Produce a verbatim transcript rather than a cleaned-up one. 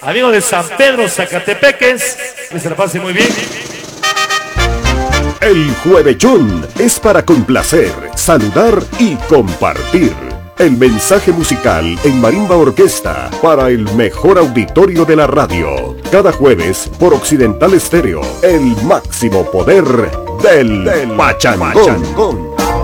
Amigos de San Pedro, Zacatepeques, que se la pase muy bien. El Juevechón es para complacer, saludar y compartir. El mensaje musical en Marimba Orquesta para el mejor auditorio de la radio. Cada jueves por Occidental Estéreo, el máximo poder del, del Pachangón. Pachangón.